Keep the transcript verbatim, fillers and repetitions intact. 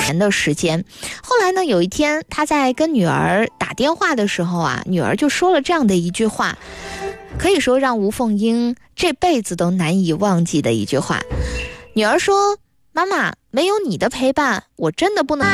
年的时间。后来呢，有一天他在跟女儿打电话的时候啊，女儿就说了这样的一句话，可以说让吴凤英这辈子都难以忘记的一句话。女儿说：妈妈，没有你的陪伴，我真的不能